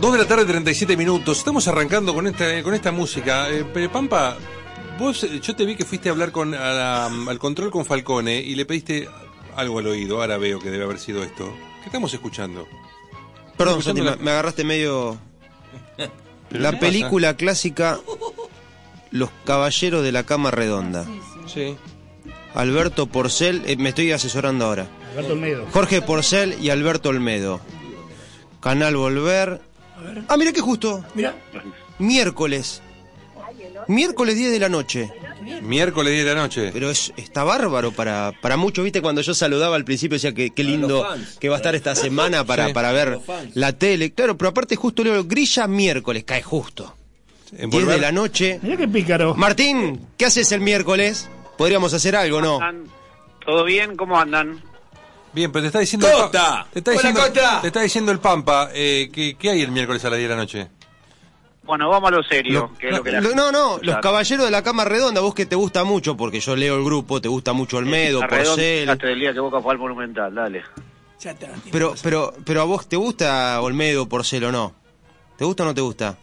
2 de la tarde, 37 minutos. Estamos arrancando con esta música. Pampa, vos, yo te vi que fuiste a hablar al control con Falcone y le pediste algo al oído. Ahora veo que debe haber sido esto. ¿Qué estamos escuchando? Perdón, Santi, me agarraste medio... La película clásica Los Caballeros de la Cama Redonda. Sí. Alberto Porcel, me estoy asesorando ahora. Alberto Olmedo. Jorge Porcel y Alberto Olmedo. Canal Volver. Ah, mira qué justo. Mira. Miércoles 10 de la noche. Miércoles 10 de la noche. Pero está bárbaro para muchos, ¿viste? Cuando yo saludaba al principio decía que qué lindo que va a estar esta semana para ver la tele. Claro, pero aparte justo leo Grilla miércoles, cae justo. 10 de la noche. Mira qué pícaro. Martín, ¿qué haces el miércoles? ¿Podríamos hacer algo, no? ¿Todo bien? ¿Cómo andan? Bien, pero te está diciendo... ¡Cota! Te está diciendo el Pampa, ¿qué hay el miércoles a las 10 de la noche? Bueno, vamos a lo serio. Los Caballeros de la Cama Redonda, vos que te gusta mucho, porque yo leo el grupo, te gusta mucho Olmedo, Porcel... Hasta el día que Boca fue al Monumental, dale. Pero a vos te gusta Olmedo, Porcel o no? ¿Te gusta o no te gusta?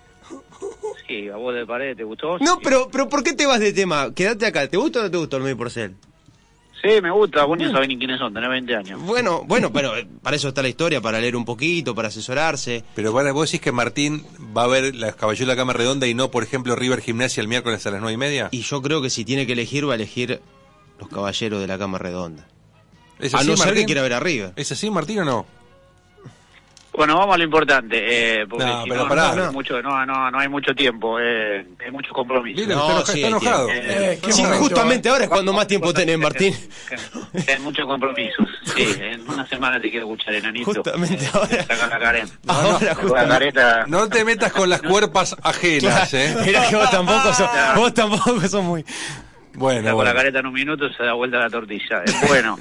Sí, a vos de pared, ¿te gustó? No, Sí. pero ¿por qué te vas de tema? Quédate acá, ¿te gusta o no te gusta Olmedo y Porcel? Sí, me gusta, vos no sabés ni quiénes son, tenés 20 años. Bueno, pero para eso está la historia, para leer un poquito, para asesorarse. Pero vos decís que Martín va a ver las Caballeros de la Cama Redonda y no, por ejemplo, River Gimnasia el miércoles a las 9:30. Y yo creo que si tiene que elegir, va a elegir los Caballeros de la Cama Redonda. ¿Es A así, no ser Martín? que quiera ver a River. ¿Es así, Martín, o no? Bueno, vamos a lo importante, porque No, si pero no, pará. no hay mucho tiempo, hay muchos compromisos. Mira, No, está sí, enojado. qué Sí, momento, justamente ahora es cuando más tiempo tenés, Martín. Hay muchos compromisos. Sí, en una semana te quiero escuchar, enanito. Justamente ahora. Saca la careta. Ahora, La justamente. careta. No te metas con las cuerpas ajenas, Mirá que vos tampoco sos muy... Bueno, Saco la bueno. careta en un minuto y se da vuelta la tortilla. Bueno,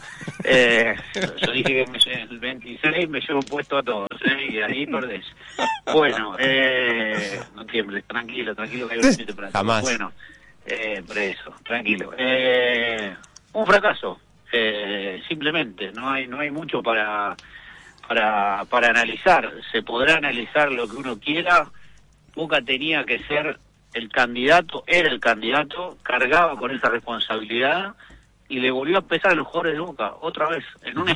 yo dije que el 26 me llevo puesto a todos, y ahí perdés. Bueno, no tiembles, tranquilo, que hay un límite para todo. Jamás. Bueno, por eso, tranquilo. Un fracaso, simplemente, no hay mucho para analizar. Se podrá analizar lo que uno quiera. Boca tenía que ser el candidato, era el candidato, cargaba con esa responsabilidad y le volvió a pesar a los jugadores de Boca, otra vez, en un